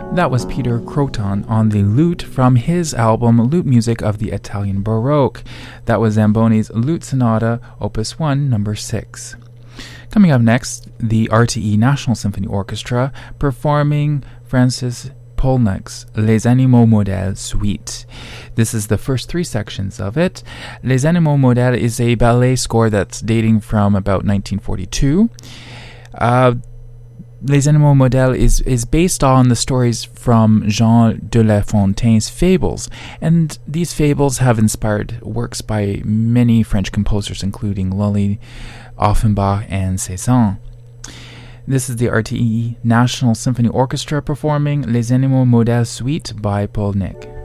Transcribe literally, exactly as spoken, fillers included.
That was Peter Croton on the lute from his album Lute Music of the Italian Baroque. That was Zamboni's Lute Sonata, Opus one, number six. Coming up next, the R T E National Symphony Orchestra performing Francis Polnick's Les Animaux Modèles Suite. This is the first three sections of it. Les Animaux Modèles is a ballet score that's dating from about nineteen forty-two. Uh, Les Animaux Modèles is, is based on the stories from Jean de La Fontaine's fables, and these fables have inspired works by many French composers, including Lully, Offenbach, and Cézanne. This is the R T E National Symphony Orchestra performing Les Animaux Modèles Suite by Polnick.